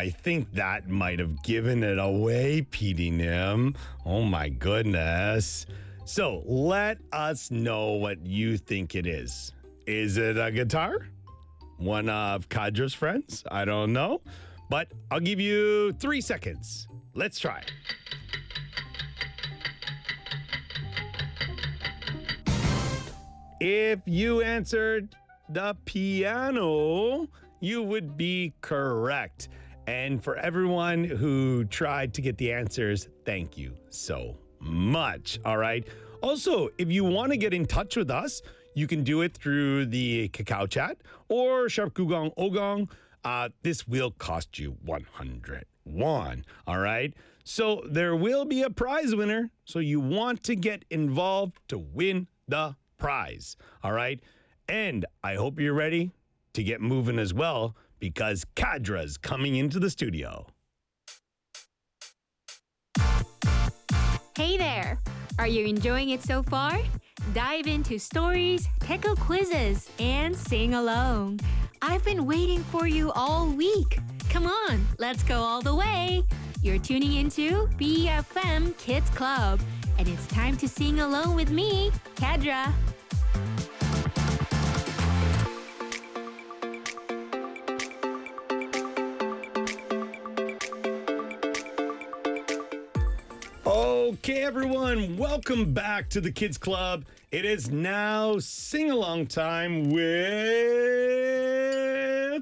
I think that might have given it away, PD Nim. Oh my goodness. So let us know what you think it is. Is it a guitar? One of Kadra's friends? I don't know. But I'll give you 3 seconds. Let's try. If you answered the piano, you would be correct. And for everyone who tried to get the answers, thank you so much. All right. Also, if you want to get in touch with us, you can do it through the Kakao chat or Sharp Gugong Ogong. This will cost you 100 won. All right. So there will be a prize winner. So you want to get involved to win the prize. All right. And I hope you're ready to get moving as well, because Kadra's coming into the studio. Hey there! Are you enjoying it so far? Dive into stories, tackle quizzes, and sing along. I've been waiting for you all week. Come on, let's go all the way. You're tuning into BFM Kids Club, and it's time to sing along with me, Kadra. Okay, everyone, welcome back to the Kids Club. It is now sing-along time with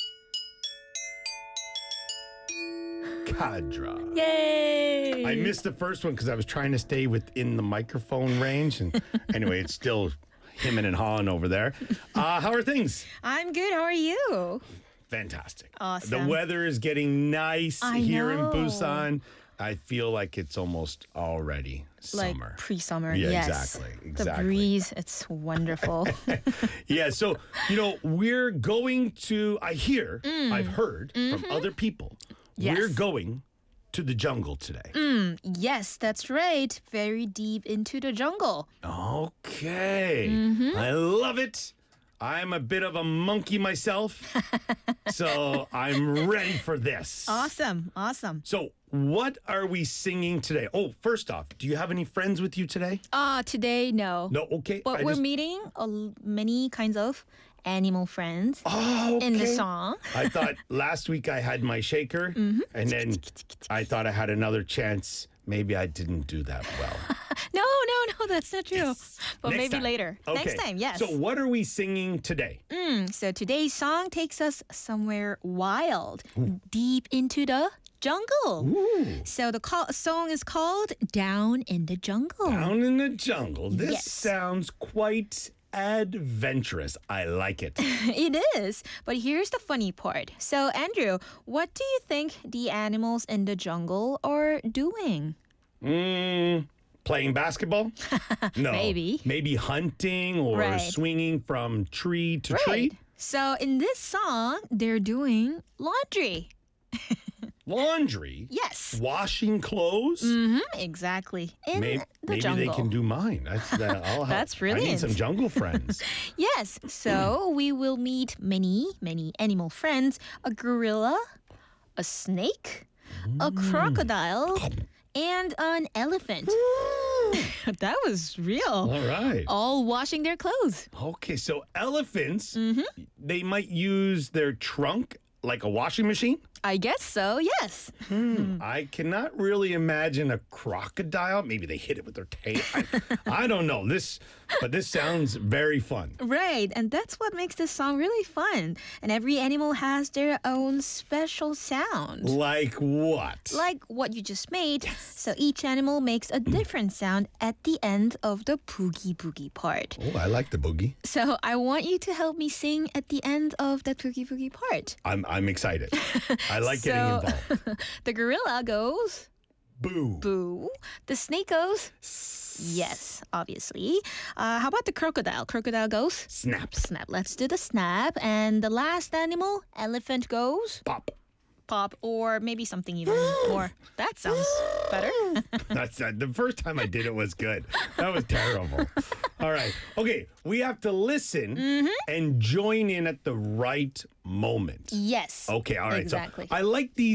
Kadra. Yay! I missed the first one because I was trying to stay within the microphone range. And anyway, it's still hemming and hawing over there. How are things? I'm good. How are you? Fantastic. Awesome. The weather is getting nice here in know. Busan. I feel like it's almost already Like summer. pre-summer. Yeah, yes. exactly. The breeze, it's wonderful. Yeah, so, we're going to, I've heard from other people, Yes. we're going to the jungle today. Yes, that's right. Very deep into the jungle. Okay. I love it. I'm a bit of a monkey myself, so I'm ready for this. Awesome. Awesome. So, what are we singing today? Oh, first off, do you have any friends with you today? Today, no. No, okay. But we're meeting many kinds of animal friends in the song. I thought last week I had my shaker, and then I thought I had another chance. Maybe I didn't do that well. No, that's not true. But Next maybe time. later. Okay. Next time, yes. So what are we singing today? So today's song takes us somewhere wild, deep into the jungle. So the song is called Down in the Jungle. Down in the jungle. This Yes. sounds quite adventurous. I like it. It is. But here's the funny part. So, Andrew, what do you think the animals in the jungle are doing? Playing basketball? No. Maybe. Maybe hunting or Right. swinging from tree to tree? So, in this song, they're doing laundry. Laundry? Yes. Washing clothes? Exactly. In the Maybe jungle. they can do mine. I'll help. That's I need brilliant. some jungle friends. Yes. So, we will meet many animal friends. A gorilla, a snake, a crocodile, and an elephant. That was real. All right. All washing their clothes. Okay, so elephants, they might use their trunk like a washing machine? I guess so, yes. I cannot really imagine a crocodile. Maybe they hit it with their tail. I don't know. But this sounds very fun. Right, and that's what makes this song really fun. And every animal has their own special sound. Like what? Like what you just made. So each animal makes a different sound at the end of the boogie boogie part. Oh, I like the boogie. So I want you to help me sing at the end of the boogie boogie part. I'm excited. I like getting involved. The gorilla goes Boo. boo. The snake goes yes, obviously. How about the crocodile? Crocodile goes Snap. snap. Let's do the snap. And the last animal, elephant goes Pop. pop, or maybe something even more. That sounds better. That's the first time I did it was good. That was terrible. All right. Okay, we have to listen and join in at the right moment. Yes. Okay, all right. Exactly. So I like these